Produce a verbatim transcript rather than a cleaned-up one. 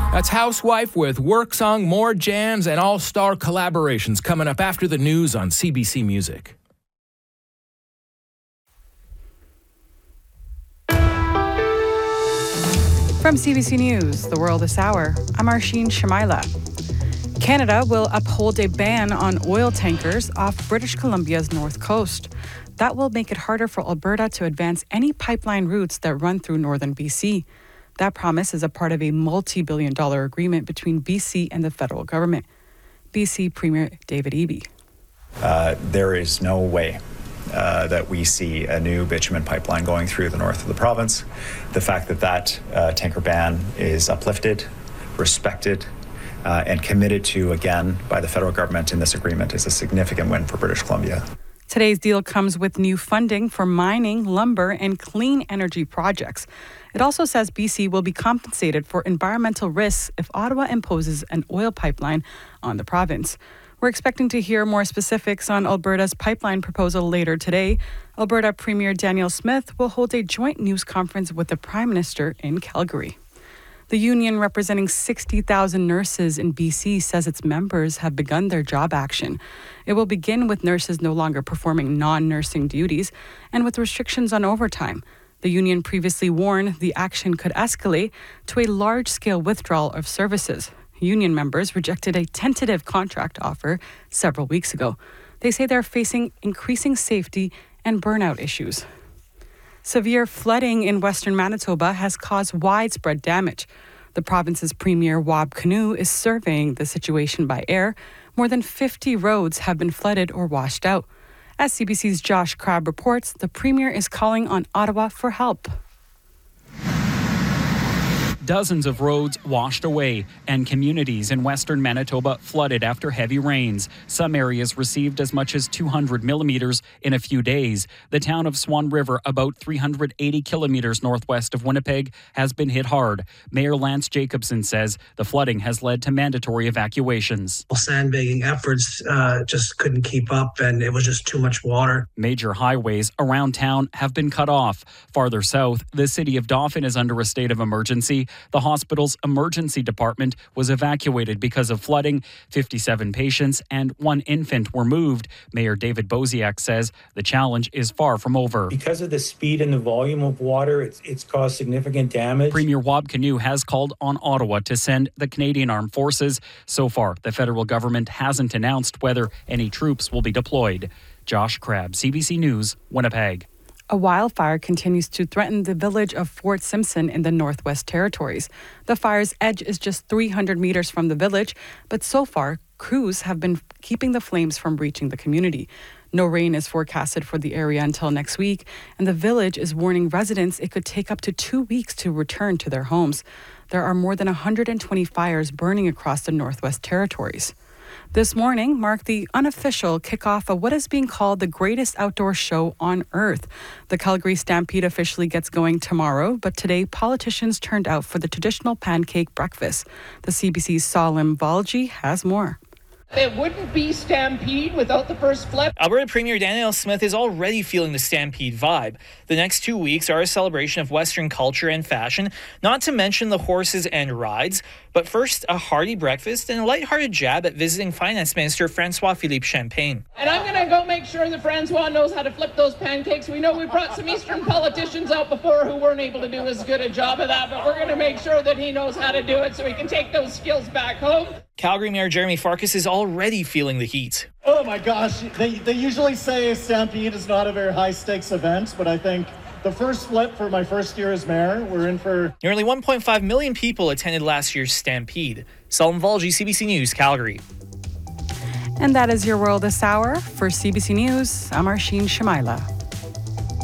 That's Housewife with work song, more jams, and all-star collaborations coming up after the news on C B C Music. From C B C News, The World This Hour, I'm Arsheen Shamaila. Canada will uphold a ban on oil tankers off British Columbia's north coast. That will make it harder for Alberta to advance any pipeline routes that run through northern B C. That promise is a part of a multi-billion dollar agreement between B C and the federal government. B C Premier David Eby. Uh, there is no way uh, that we see a new bitumen pipeline going through the north of the province. The fact that that uh, tanker ban is uplifted, respected, uh, and committed to again by the federal government in this agreement is a significant win for British Columbia. Today's deal comes with new funding for mining, lumber, and clean energy projects. It also says B C will be compensated for environmental risks if Ottawa imposes an oil pipeline on the province. We're expecting to hear more specifics on Alberta's pipeline proposal later today. Alberta Premier Danielle Smith will hold a joint news conference with the Prime Minister in Calgary. The union representing sixty thousand nurses in B C says its members have begun their job action. It will begin with nurses no longer performing non-nursing duties and with restrictions on overtime. The union previously warned the action could escalate to a large-scale withdrawal of services. Union members rejected a tentative contract offer several weeks ago. They say they're facing increasing safety and burnout issues. Severe flooding in western Manitoba has caused widespread damage. The province's premier, Wab Kinew, is surveying the situation by air. More than fifty roads have been flooded or washed out. As C B C's Josh Crabb reports, the premier is calling on Ottawa for help. Dozens of roads washed away and communities in western Manitoba flooded after heavy rains. Some areas received as much as two hundred millimeters in a few days. The town of Swan River, about three hundred eighty kilometers northwest of Winnipeg, has been hit hard. Mayor Lance Jacobson says the flooding has led to mandatory evacuations. Sandbagging efforts uh, just couldn't keep up, and it was just too much water. Major highways around town have been cut off. Farther south, the city of Dauphin is under a state of emergency. The hospital's emergency department was evacuated because of flooding. fifty-seven patients and one infant were moved. Mayor David Boziak says the challenge is far from over. Because of the speed and the volume of water, it's, it's caused significant damage. Premier Wab Kinew has called on Ottawa to send the Canadian Armed Forces. So far, the federal government hasn't announced whether any troops will be deployed. Josh Crabb, C B C News, Winnipeg. A wildfire continues to threaten the village of Fort Simpson in the Northwest Territories. The fire's edge is just three hundred meters from the village, but so far, crews have been keeping the flames from reaching the community. No rain is forecasted for the area until next week, and the village is warning residents it could take up to two weeks to return to their homes. There are more than one hundred twenty fires burning across the Northwest Territories. This morning marked the unofficial kickoff of what is being called the greatest outdoor show on Earth. The Calgary Stampede officially gets going tomorrow, but today politicians turned out for the traditional pancake breakfast. The C B C's Salim Valji has more. It wouldn't be Stampede without the first flip. Alberta Premier Danielle Smith is already feeling the Stampede vibe. The next two weeks are a celebration of Western culture and fashion, not to mention the horses and rides. But first, a hearty breakfast and a lighthearted jab at visiting Finance Minister François-Philippe Champagne. And I'm going to go make sure that Francois knows how to flip those pancakes. We know we brought some Eastern politicians out before who weren't able to do as good a job of that, but we're going to make sure that he knows how to do it so he can take those skills back home. Calgary Mayor Jeremy Farkas is already feeling the heat. Oh my gosh, they, they usually say Stampede is not a very high-stakes event, but I think the first flip for my first year as mayor, we're in for... Nearly one point five million people attended last year's Stampede. Salim Valji, C B C News, Calgary. And that is your world this hour. For C B C News, I'm Arsheen Shamaila.